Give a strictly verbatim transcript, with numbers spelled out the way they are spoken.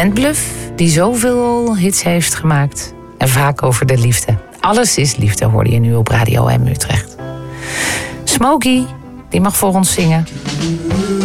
Flint Bluff, die zoveel hits heeft gemaakt. En vaak over de liefde. Alles is liefde, hoorde je nu op Radio M Utrecht. Smokey, die mag voor ons zingen.